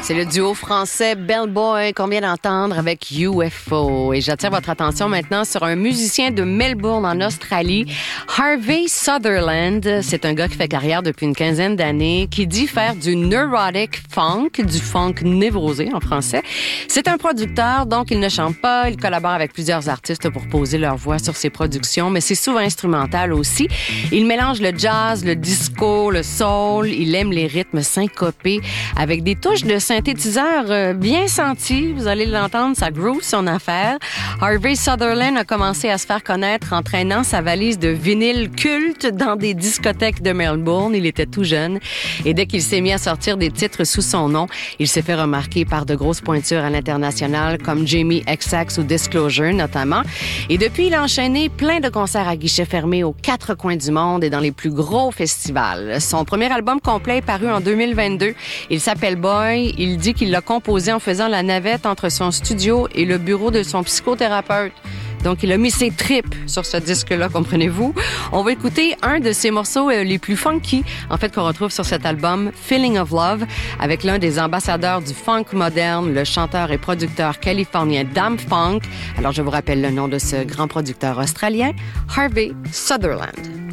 C'est le duo français Bellboy qu'on vient d'entendre avec UFO. Et j'attire votre attention maintenant sur un musicien de Melbourne en Australie, Harvey Sutherland. C'est un gars qui fait carrière depuis une quinzaine d'années, qui dit faire du neurotic funk, du funk névrosé en français. C'est un producteur, donc il ne chante pas. Il collabore avec plusieurs artistes pour poser leur voix sur ses productions, mais c'est souvent instrumental aussi. Il mélange le jazz, le disco, le soul. Il aime les rythmes syncopés avec des touches de synthétiseur bien senti. Vous allez l'entendre, ça groove son affaire. Harvey Sutherland a commencé à se faire connaître en traînant sa valise de vinyle culte dans des discothèques de Melbourne. Il était tout jeune. Et dès qu'il s'est mis à sortir des titres sous son nom, il s'est fait remarquer par de grosses pointures à l'international comme Jamie XX ou Disclosure notamment. Et depuis, il a enchaîné plein de concerts à guichets fermés aux quatre coins du monde et dans les plus gros festivals. Son premier album complet est paru en 2022. Il s'appelle Boy. Il dit qu'il l'a composé en faisant la navette entre son studio et le bureau de son psychothérapeute. Donc, il a mis ses tripes sur ce disque-là, comprenez-vous. On va écouter un de ses morceaux les plus funky, en fait, qu'on retrouve sur cet album, Feeling of Love, avec l'un des ambassadeurs du funk moderne, le chanteur et producteur californien Daft Punk. Alors, je vous rappelle le nom de ce grand producteur australien, Harvey Sutherland.